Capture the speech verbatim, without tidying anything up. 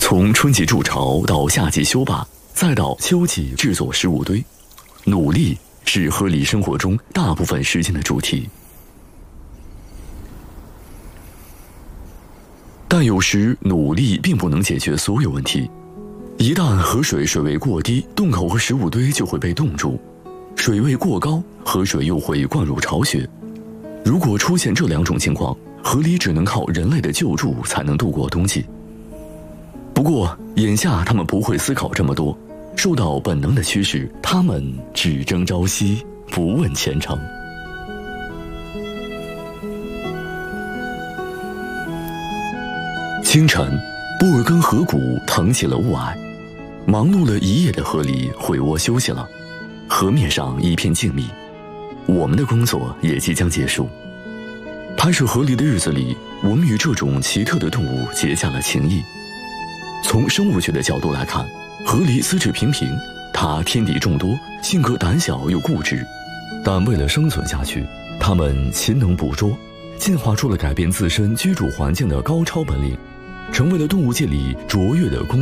从春季筑巢到夏季修坝，再到秋季制作食物堆，努力是河狸生活中大部分时间的主题。但有时努力并不能解决所有问题。一旦河水水位过低，洞口和食物堆就会被冻住；水位过高，河水又会灌入巢穴。如果出现这两种情况，河狸只能靠人类的救助才能度过冬季。不过，眼下他们不会思考这么多，受到本能的驱使，他们只争朝夕，不问前程。清晨，布尔根河谷腾起了雾霭，忙碌了一夜的河狸回窝休息了。河面上一片静谧，我们的工作也即将结束。拍摄河狸的日子里，我们与这种奇特的动物结下了情谊。从生物学的角度来看，河狸资质平平，它天敌众多，性格胆小又固执，但为了生存下去，它们勤能捕捉，进化出了改变自身居住环境的高超本领，成为了动物界里卓越的工